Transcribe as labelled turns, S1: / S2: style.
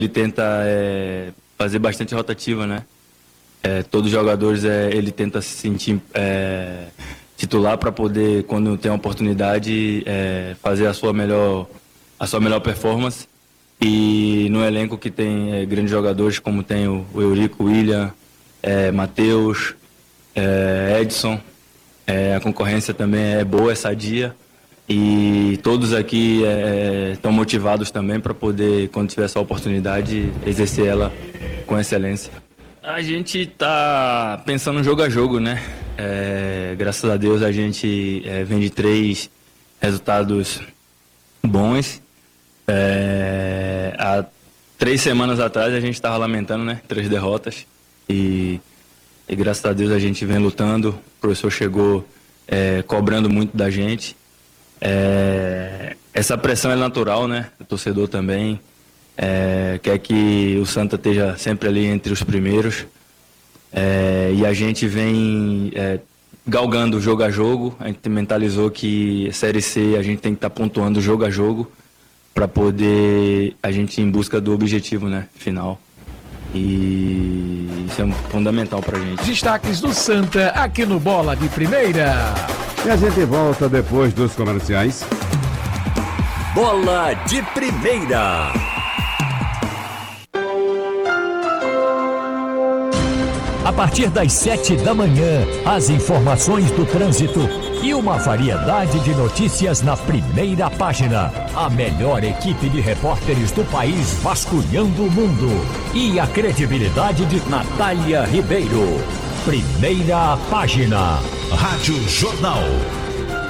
S1: ele tenta fazer bastante rotativa, né? Todos os jogadores ele tenta se sentir titular para poder, quando tem a oportunidade, fazer a sua melhor performance. E no elenco que tem grandes jogadores, como tem o Eurico, o William, Matheus, Edson, a concorrência também é boa, é sadia. E todos aqui estão motivados também para poder, quando tiver essa oportunidade, exercer ela com excelência. A gente está pensando jogo a jogo, né? Graças a Deus a gente vem de 3 resultados bons. Há 3 semanas atrás a gente estava lamentando, né? 3 derrotas. E graças a Deus a gente vem lutando. O professor chegou cobrando muito da gente. Essa pressão é natural, né? O torcedor também quer que o Santa esteja sempre ali entre os primeiros. E a gente vem galgando jogo a jogo. A gente mentalizou que Série C a gente tem que estar pontuando jogo a jogo para poder a gente ir em busca do objetivo, né, final. E isso é fundamental para a gente.
S2: Destaques do Santa aqui no Bola de Primeira.
S3: E a gente volta depois dos comerciais.
S4: Bola de Primeira. A partir das 7 da manhã, as informações do trânsito e uma variedade de notícias na primeira página. A melhor equipe de repórteres do país vasculhando o mundo. E a credibilidade de Natália Ribeiro. Primeira página. Rádio Jornal.